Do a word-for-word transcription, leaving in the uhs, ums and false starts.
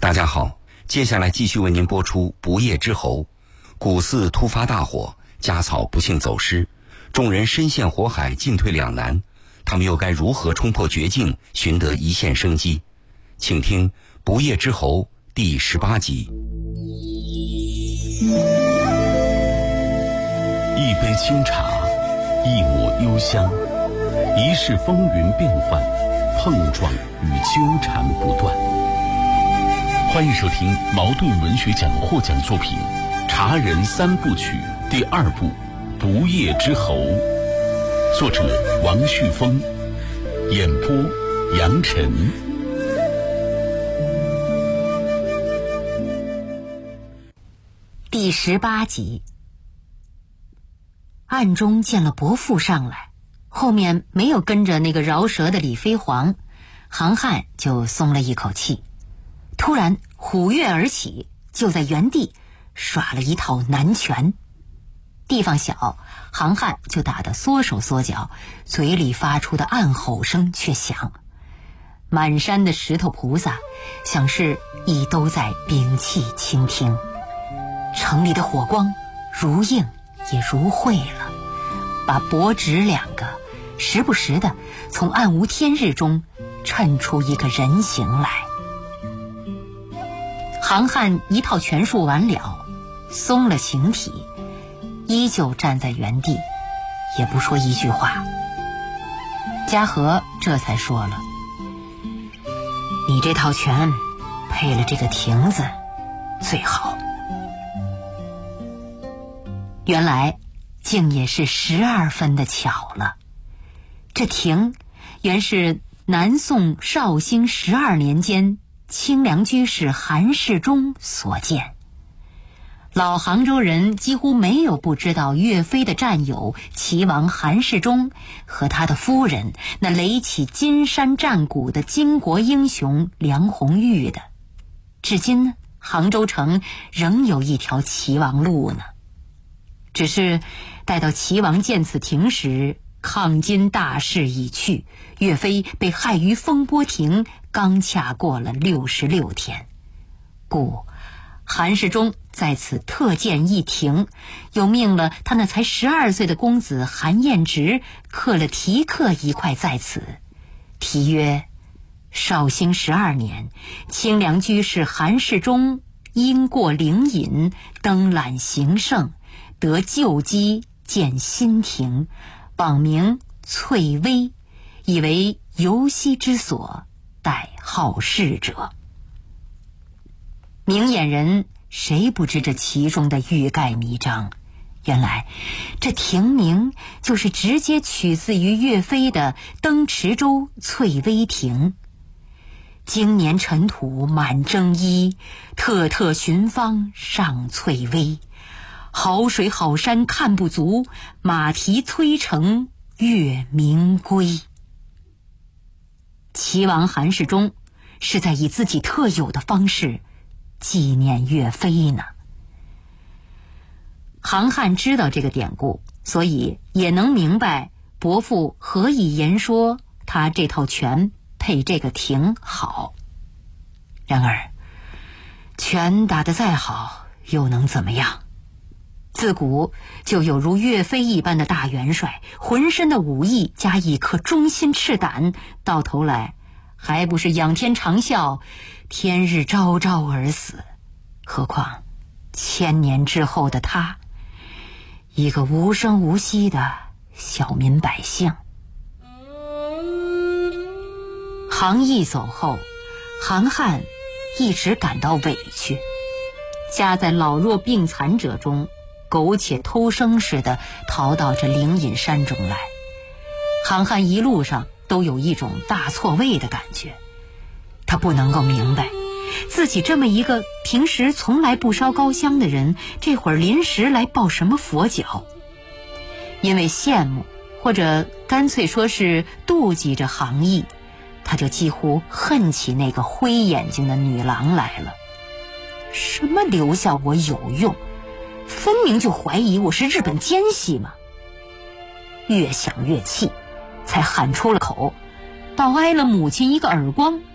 大家好，接下来继续为您播出《不夜之侯》。古寺突发大火，家草不幸走失，众人身陷火海，进退两难，他们又该如何冲破绝境，寻得一线生机？请听《不夜之侯》第十八集。 一杯清茶，一抹幽香，一世风云变幻，碰撞与纠缠不断。欢迎收听茅盾文学奖获奖作品《茶人三部曲》第二部《不夜之侯》，作者王旭峰，演播杨晨。 第十八集。暗中见了伯父上来，后面没有跟着那个饶舌的李飞黄，杭汉就松了一口气。突然虎跃而起，就在原地耍了一套南拳。地方小，杭汉就打得缩手缩脚，嘴里发出的暗吼声却响。满山的石头菩萨像是亦都在屏气倾听。城里的火光如映也如晦了，把伯侄两个时不时的从暗无天日中衬出一个人形来。杭汉一套拳术完了，松了形体，依旧站在原地，也不说一句话。嘉禾这才说了：“你这套拳配了这个亭子最好。”原来竟也是十二分的巧了。这亭原是南宋绍兴十二年间清凉居士韩世忠所建。老杭州人几乎没有不知道岳飞的战友齐王韩世忠和他的夫人那垒起金山战鼓的巾帼英雄梁红玉的。至今呢，杭州城仍有一条齐王路呢。只是待到齐王建此亭时，抗金大势已去，岳飞被害于风波亭，刚恰过了六十六天，故韩世忠在此特建一亭，又命了他那才十二岁的公子韩彦直刻了题刻一块在此，题曰：绍兴十二年，清凉居士韩世忠因过灵隐，登览行胜，得救机建新亭，网名翠微，以为游息之所，待好事者。明眼人谁不知这其中的欲盖弥彰？原来这亭名就是直接取自于岳飞的登池州翠微亭。经年尘土满征衣，特特寻芳上翠微。好水好山看不足，马蹄催成月明归。齐王韩世忠是在以自己特有的方式纪念岳飞呢。杭汉知道这个典故，所以也能明白伯父何以言说他这套拳配这个亭好。然而拳打得再好又能怎么样？自古就有如岳飞一般的大元帅，浑身的武艺加一颗忠心赤胆，到头来还不是仰天长啸，天日昭昭而死。何况千年之后的他，一个无声无息的小民百姓。杭义走后，杭汉一直感到委屈，夹在老弱病残者中，苟且偷生似的逃到这灵隐山中来。杭汉一路上都有一种大错位的感觉，他不能够明白自己这么一个平时从来不烧高香的人，这会儿临时来抱什么佛脚。因为羡慕，或者干脆说是妒忌着杭义，他就几乎恨起那个灰眼睛的女郎来了。什么留下我有用，分明就怀疑我是日本奸细嘛。越想越气，才喊出了口，倒挨了母亲一个耳光，